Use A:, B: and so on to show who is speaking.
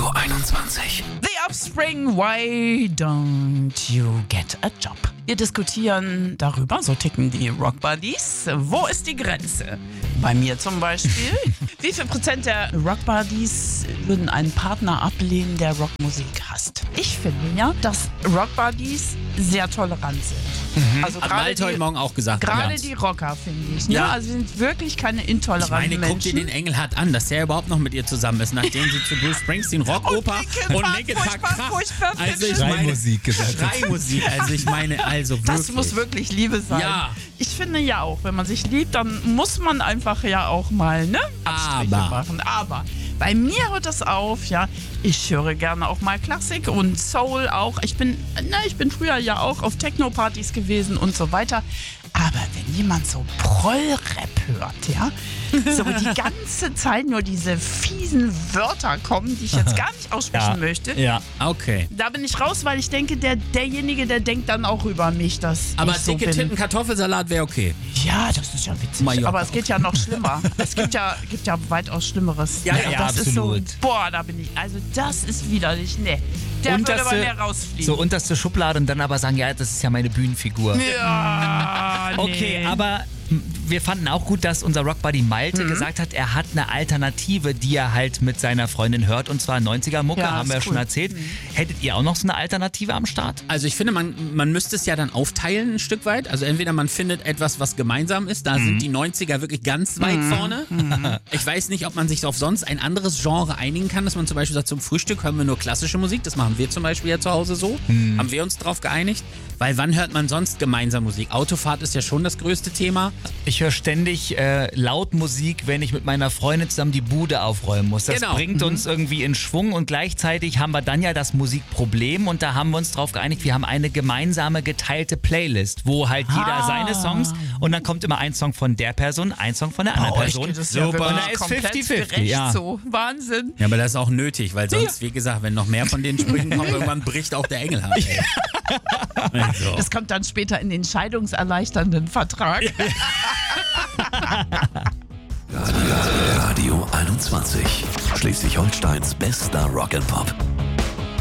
A: Radio 21.
B: The Offspring, why don't you get a job? Wir diskutieren darüber, so ticken die Rockbuddies. Wo ist die Grenze? Bei mir zum Beispiel. Wie viel Prozent der Rockbuddies würden einen Partner ablehnen, der Rockmusik hasst? Ich finde ja, dass Rockbuddies sehr tolerant sind. Also
C: Hat Malte heute Morgen auch gesagt.
B: Gerade
C: ja.
B: die Rocker, finde ich. Ne?
C: Ja.
B: Also sind wirklich keine intoleranten
C: Ich meine, guck dir
B: Menschen.
C: den Engelhardt an, dass der überhaupt noch mit ihr zusammen ist, nachdem sie zu Bruce Springsteen Rockoper und Linkin Park
B: furchtbar,
C: krass. Also ich
D: Schreimusik gesagt hat.
C: Schreimusik, also ich meine, also wirklich.
B: Das muss wirklich Liebe sein.
C: Ja.
B: Ich finde ja auch, wenn man sich liebt, dann muss man einfach ja auch mal Abstriche machen. Aber bei mir hört das auf, ja. Ich höre gerne auch mal Klassik und Soul auch. Ich bin früher ja auch auf Techno-Partys gewesen und so weiter. Aber wenn jemand so Proll-Rap hört, ja, so die ganze Zeit nur diese fiesen Wörter kommen, die ich jetzt gar nicht aussprechen möchte,
D: Ja.
C: Okay.
B: da bin ich raus, weil ich denke, derjenige, der denkt dann auch über mich, dass
C: Aber
B: ich so
C: dicke
B: bin.
C: Titten Kartoffelsalat wäre okay.
B: Ja, das ist ja witzig.
C: Mallorca.
B: Aber es geht ja noch schlimmer. Es gibt ja weitaus Schlimmeres.
C: Ja, ja,
B: das ist so,
D: absolut.
B: boah, da bin ich, also das ist widerlich. Nee, der würde bei mir rausfliegen.
D: so unterste Schublade und dann aber sagen, ja, das ist ja meine Bühnenfigur.
B: Ja, nee.
D: Okay, aber wir fanden auch gut, dass unser Rockbuddy Malte gesagt hat, er hat eine Alternative, die er halt mit seiner Freundin hört, und zwar 90er-Mucke,
B: Ja,
D: haben wir ja
B: ist
D: schon
B: cool.
D: erzählt. Hättet ihr auch noch so eine Alternative am Start?
C: Also ich finde, man müsste es ja dann aufteilen ein Stück weit. Also entweder man findet etwas, was gemeinsam ist. Da sind die 90er wirklich ganz weit vorne. Ich weiß nicht, ob man sich auf sonst ein anderes Genre einigen kann, dass man zum Beispiel sagt, zum Frühstück hören wir nur klassische Musik. Das machen wir zum Beispiel ja zu Hause so. Haben wir uns drauf geeinigt. Weil wann hört man sonst gemeinsam Musik? Autofahrt ist ja schon das größte Thema.
D: Ich höre ständig laut Musik, wenn ich mit meiner Freundin zusammen die Bude aufräumen muss. Das
C: Genau.
D: bringt uns irgendwie in Schwung, und gleichzeitig haben wir dann ja das Musikproblem, und da haben wir uns drauf geeinigt, wir haben eine gemeinsame geteilte Playlist, wo halt jeder seine Songs, und dann kommt immer ein Song von der Person, ein Song von der anderen Person.
B: Das ist ja
D: Super.
B: wirklich
D: Und da ist
B: komplett
D: 50-50,
B: gerecht
D: ja.
B: so. Wahnsinn.
C: Ja, aber das ist auch nötig, weil sonst, wie gesagt, wenn noch mehr von den Sprüchen kommen, irgendwann bricht auch der Engelhardt. Ey. Also.
B: Das kommt dann später in den scheidungserleichternden Vertrag.
A: Radio 21. Schleswig-Holsteins bester Rock'n'Pop.